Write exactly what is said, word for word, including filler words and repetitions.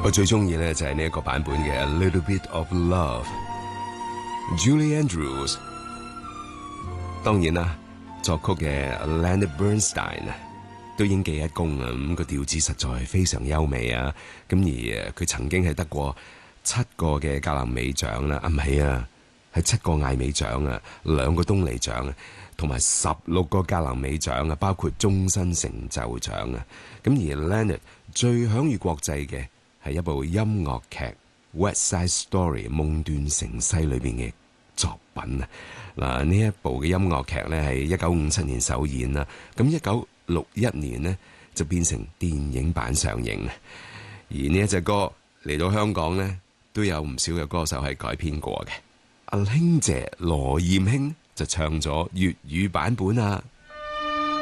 我最中意咧就係呢一個版本嘅 A Little Bit of Love。Julie Andrews， 當然啦，作曲嘅 Leonard Bernstein 啊，都應記一功啊！咁個調子實在非常優美啊！咁而佢曾經係得過七個嘅格林美獎啦，啊唔係啊，係七個艾美獎啊，兩個東尼獎啊，同埋十六個格林美獎啊，包括終身成就獎啊！咁而 Leonard 最享譽國際嘅係一部音樂劇《West Side Story》夢斷城西裏邊嘅作品啊！嗱，呢一部嘅音樂劇咧係一九五七年首演啦，咁一九六一年呢就變成電影版上映啊！而呢一隻歌嚟到香港呢，都有唔少嘅歌手係改編過嘅。阿卿姐羅艷卿就唱咗粵語版本啊！